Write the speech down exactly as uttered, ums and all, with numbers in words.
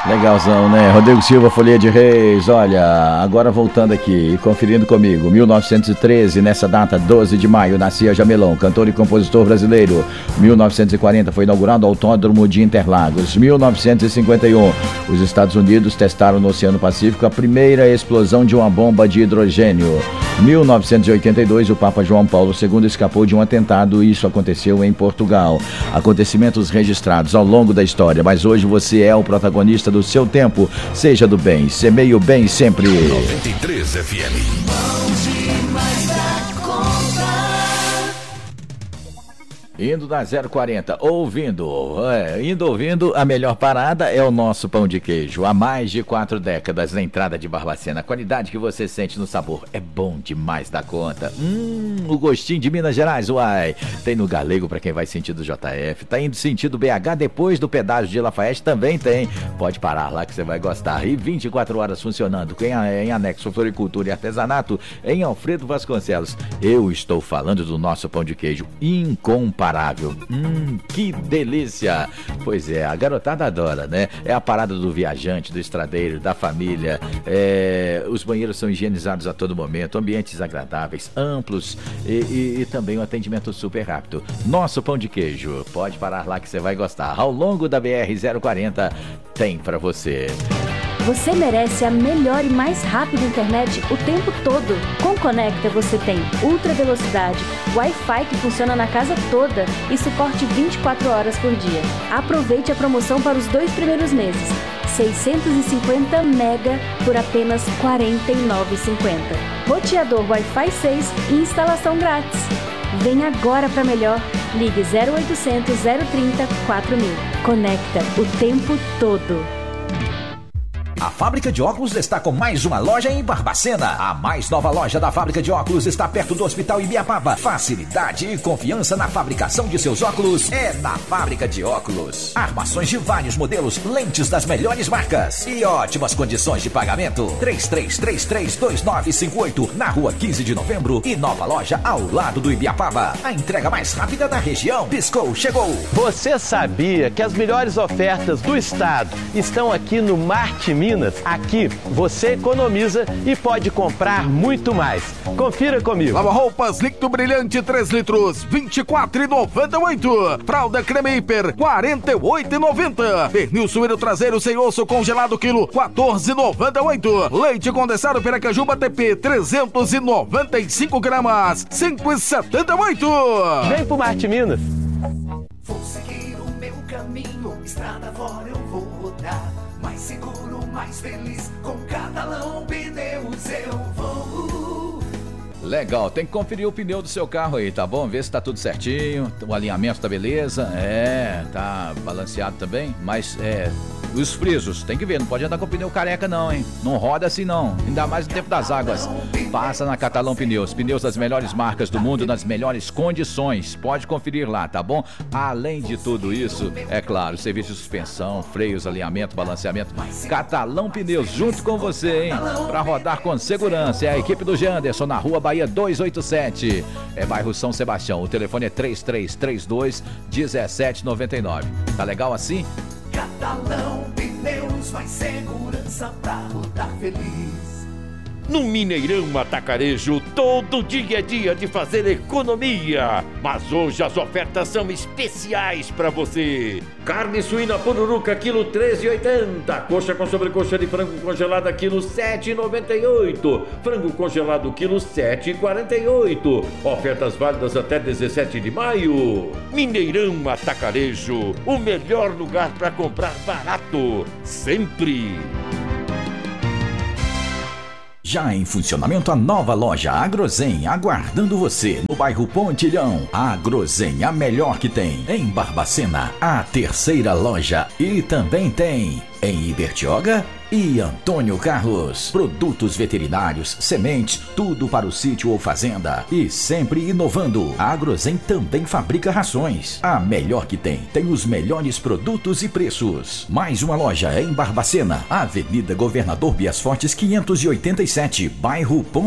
Legalzão, né? Rodrigo Silva, Folia de Reis. Olha, agora voltando aqui e conferindo comigo. mil novecentos e treze, nessa data, doze de maio, nascia Jamelão, cantor e compositor brasileiro. mil novecentos e quarenta, foi inaugurado o Autódromo de Interlagos. mil novecentos e cinquenta e um, os Estados Unidos testaram no Oceano Pacífico a primeira explosão de uma bomba de hidrogênio. mil novecentos e oitenta e dois, o Papa João Paulo segundo escapou de um atentado e isso aconteceu em Portugal. Acontecimentos registrados ao longo da história, mas hoje você é o protagonista do seu tempo. Seja do bem, semeie o bem sempre. noventa e três F M. Indo na zero quarenta, ouvindo, é, indo ouvindo, a melhor parada é o nosso pão de queijo. Há mais de quatro décadas na entrada de Barbacena. A qualidade que você sente no sabor é bom demais da conta. Hum, o gostinho de Minas Gerais, uai. Tem no Galego pra quem vai sentido J F. Tá indo sentido B H depois do pedágio de Lafayette também tem. Pode parar lá que você vai gostar. E vinte e quatro horas funcionando em, em anexo Floricultura e Artesanato em Alfredo Vasconcelos. Eu estou falando do nosso pão de queijo incomparável. Hum, que delícia! Pois é, a garotada adora, né? É a parada do viajante, do estradeiro, da família. É, os banheiros são higienizados a todo momento, ambientes agradáveis, amplos e, e, e também um atendimento super rápido. Nosso pão de queijo, pode parar lá que você vai gostar. Ao longo da B R zero quarenta tem pra você. Você merece a melhor e mais rápida internet o tempo todo. Com Conecta você tem ultra velocidade, Wi-Fi que funciona na casa toda e suporte vinte e quatro horas por dia. Aproveite a promoção para os dois primeiros meses. seiscentos e cinquenta mega por apenas quarenta e nove reais e cinquenta centavos. Roteador Wi-Fi seis e instalação grátis. Vem agora para melhor. Ligue zero oitocentos, zero trinta, quatro mil. Conecta o tempo todo. A Fábrica de Óculos está com mais uma loja em Barbacena. A mais nova loja da Fábrica de Óculos está perto do Hospital Ibiapaba. Facilidade e confiança na fabricação de seus óculos é na Fábrica de Óculos. Armações de vários modelos, lentes das melhores marcas e ótimas condições de pagamento. três três três três, dois nove cinco oito na rua quinze de novembro e nova loja ao lado do Ibiapaba. A entrega mais rápida da região. Piscou, chegou. Você sabia que as melhores ofertas do estado estão aqui no Marte Minas? Aqui você economiza e pode comprar muito mais. Confira comigo. Lava roupas líquido brilhante três litros, vinte e quatro reais e noventa e oito centavos. Fralda creme hiper, quarenta e oito reais e noventa centavos. Pernil suíno traseiro sem osso congelado quilo, quatorze reais e noventa e oito centavos. Leite condensado Piracajuba T P, trezentos e noventa e cinco gramas, cinco reais e setenta e oito centavos. Vem pro Marte Minas. Vou seguir o meu caminho, estrada fora eu vou rodar. Mais seguro, mais feliz, com Catalão Pneus eu vou. Legal, tem que conferir o pneu do seu carro aí, tá bom? Ver se tá tudo certinho, o alinhamento tá beleza, é, tá balanceado também, mas é, os frisos, tem que ver, não pode andar com o pneu careca não, hein? Não roda assim não, ainda mais no tempo das águas. Passa na Catalão Pneus, pneus das melhores marcas do mundo, nas melhores condições, pode conferir lá, tá bom? Além de tudo isso, é claro, serviço de suspensão, freios, alinhamento, balanceamento, Catalão Pneus, junto com você, hein? Pra rodar com segurança, é a equipe do Janderson, na rua Bahia duzentos e oitenta e sete, é bairro São Sebastião, o telefone é três três três dois, um sete nove nove, tá legal assim? Catalão Pneus, mais segurança pra rodar feliz. No Mineirão Atacarejo, todo dia é dia de fazer economia. Mas hoje as ofertas são especiais para você. Carne suína pururuca, quilo treze reais e oitenta centavos. Coxa com sobrecoxa de frango congelada, quilo sete reais e noventa e oito centavos. Frango congelado, quilo sete reais e quarenta e oito centavos. Ofertas válidas até dezessete de maio. Mineirão Atacarejo, o melhor lugar para comprar barato. Sempre. Já em funcionamento a nova loja Agrozen, aguardando você no bairro Pontilhão. A Agrozen, a melhor que tem. Em Barbacena, a terceira loja. E também tem em Ibertioga e Antônio Carlos. Produtos veterinários, sementes, tudo para o sítio ou fazenda. E sempre inovando. A Agrozen também fabrica rações. A melhor que tem. Tem os melhores produtos e preços. Mais uma loja em Barbacena. Avenida Governador Bias Fortes quinhentos e oitenta e sete, bairro Pontilhão.